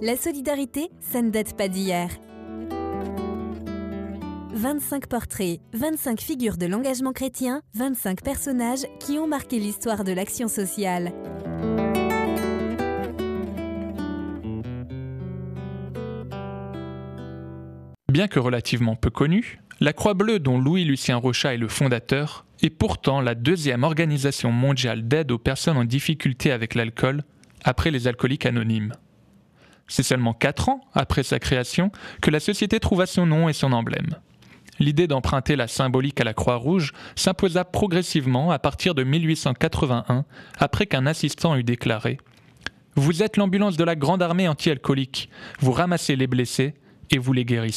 La solidarité, ça ne date pas d'hier. 25 portraits, 25 figures de l'engagement chrétien, 25 personnages qui ont marqué l'histoire de l'action sociale. Bien que relativement peu connue, la Croix-Bleue, dont Louis-Lucien Rochat est le fondateur, est pourtant la deuxième organisation mondiale d'aide aux personnes en difficulté avec l'alcool, après les Alcooliques Anonymes. C'est seulement 4 ans après sa création que la société trouva son nom et son emblème. L'idée d'emprunter la symbolique à la Croix-Rouge s'imposa progressivement à partir de 1881, après qu'un assistant eut déclaré « Vous êtes l'ambulance de la grande armée anti-alcoolique, vous ramassez les blessés et vous les guérissez ».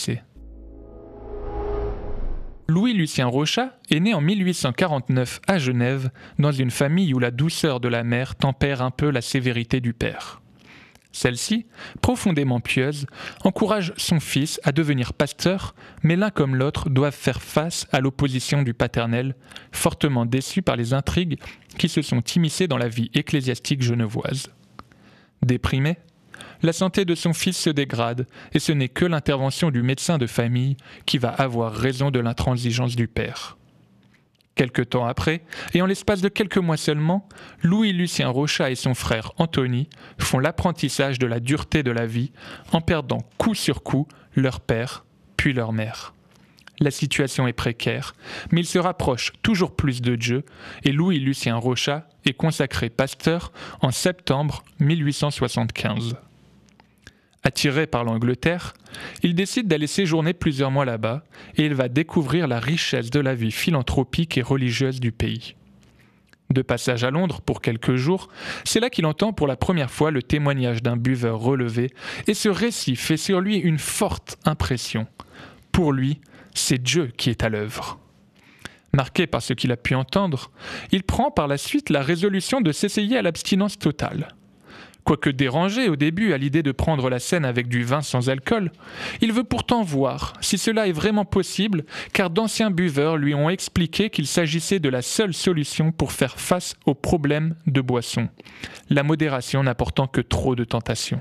Louis-Lucien Rochat est né en 1849 à Genève, dans une famille où la douceur de la mère tempère un peu la sévérité du père. Celle-ci, profondément pieuse, encourage son fils à devenir pasteur, mais l'un comme l'autre doivent faire face à l'opposition du paternel, fortement déçu par les intrigues qui se sont immiscées dans la vie ecclésiastique genevoise. Déprimé, la santé de son fils se dégrade et ce n'est que l'intervention du médecin de famille qui va avoir raison de l'intransigeance du père. Quelque temps après, et en l'espace de quelques mois seulement, Louis-Lucien Rochat et son frère Anthony font l'apprentissage de la dureté de la vie en perdant coup sur coup leur père, puis leur mère. La situation est précaire, mais ils se rapprochent toujours plus de Dieu et Louis-Lucien Rochat est consacré pasteur en septembre 1875. Attiré par l'Angleterre, il décide d'aller séjourner plusieurs mois là-bas et il va découvrir la richesse de la vie philanthropique et religieuse du pays. De passage à Londres pour quelques jours, c'est là qu'il entend pour la première fois le témoignage d'un buveur relevé et ce récit fait sur lui une forte impression. Pour lui, c'est Dieu qui est à l'œuvre. Marqué par ce qu'il a pu entendre, il prend par la suite la résolution de s'essayer à l'abstinence totale. Quoique dérangé au début à l'idée de prendre la scène avec du vin sans alcool, il veut pourtant voir si cela est vraiment possible, car d'anciens buveurs lui ont expliqué qu'il s'agissait de la seule solution pour faire face aux problèmes de boisson, la modération n'apportant que trop de tentations.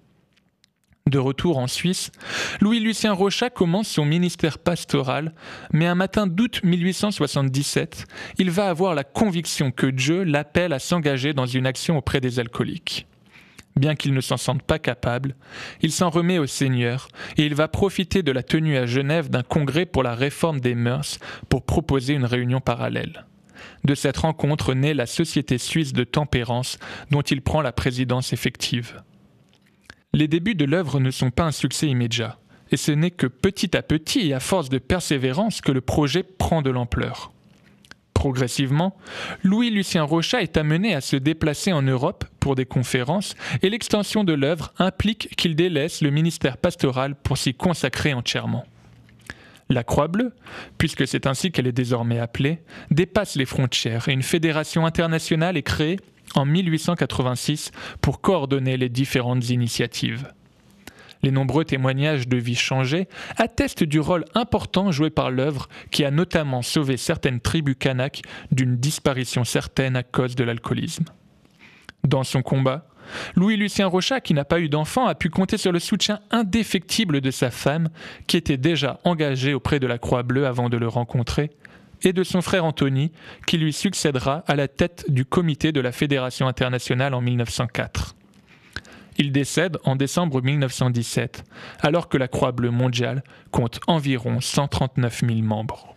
De retour en Suisse, Louis-Lucien Rochat commence son ministère pastoral, mais un matin d'août 1877, il va avoir la conviction que Dieu l'appelle à s'engager dans une action auprès des alcooliques. Bien qu'il ne s'en sente pas capable, il s'en remet au Seigneur et il va profiter de la tenue à Genève d'un congrès pour la réforme des mœurs pour proposer une réunion parallèle. De cette rencontre naît la Société suisse de tempérance dont il prend la présidence effective. Les débuts de l'œuvre ne sont pas un succès immédiat, et ce n'est que petit à petit et à force de persévérance que le projet prend de l'ampleur. Progressivement, Louis-Lucien Rochat est amené à se déplacer en Europe pour des conférences et l'extension de l'œuvre implique qu'il délaisse le ministère pastoral pour s'y consacrer entièrement. La Croix-Bleue, puisque c'est ainsi qu'elle est désormais appelée, dépasse les frontières et une fédération internationale est créée en 1886 pour coordonner les différentes initiatives. Les nombreux témoignages de vies changées attestent du rôle important joué par l'œuvre qui a notamment sauvé certaines tribus kanaks d'une disparition certaine à cause de l'alcoolisme. Dans son combat, Louis-Lucien Rochat, qui n'a pas eu d'enfant, a pu compter sur le soutien indéfectible de sa femme, qui était déjà engagée auprès de la Croix-Bleue avant de le rencontrer, et de son frère Anthony, qui lui succédera à la tête du comité de la Fédération internationale en 1904. Il décède en décembre 1917, alors que la Croix-Bleue mondiale compte environ 139 000 membres.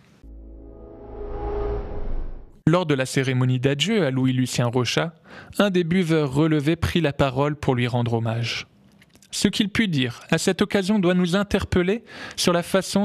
Lors de la cérémonie d'adieu à Louis-Lucien Rochat, un des buveurs relevés prit la parole pour lui rendre hommage. Ce qu'il put dire à cette occasion doit nous interpeller sur la façon